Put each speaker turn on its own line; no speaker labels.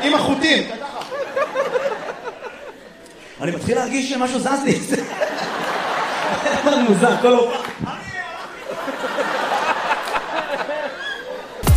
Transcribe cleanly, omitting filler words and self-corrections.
עם החוטים.
אני מתחיל להרגיש שמשהו זז לי. זה מוזר, כל הופעה.